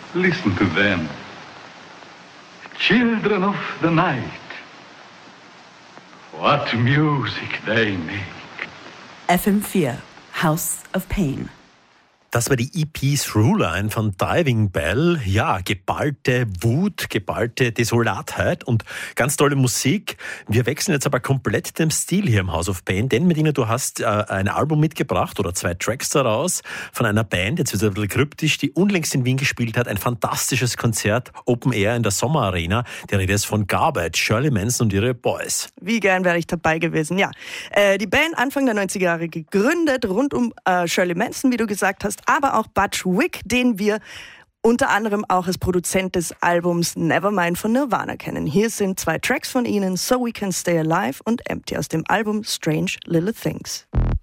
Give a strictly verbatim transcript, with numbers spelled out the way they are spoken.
Listen to them. Children of the night. What music they make. F M vier, House of Pain. Das war die E P Throughline von Diving Bell. Ja, geballte Wut, geballte Desolatheit und ganz tolle Musik. Wir wechseln jetzt aber komplett dem Stil hier im House of Pain, denn Medina, du hast äh, ein Album mitgebracht oder zwei Tracks daraus von einer Band, jetzt wird es ein bisschen kryptisch, die unlängst in Wien gespielt hat. Ein fantastisches Konzert, Open Air in der Sommer Arena. Die Rede ist von Garbage, Shirley Manson und ihre Boys. Wie gern wäre ich dabei gewesen, ja. Äh, die Band Anfang der neunziger Jahre gegründet, rund um äh, Shirley Manson, wie du gesagt hast, aber auch Butch Vig, den wir unter anderem auch als Produzent des Albums Nevermind von Nirvana kennen. Hier sind zwei Tracks von ihnen, So We Can Stay Alive und Empty aus dem Album Strange Little Things.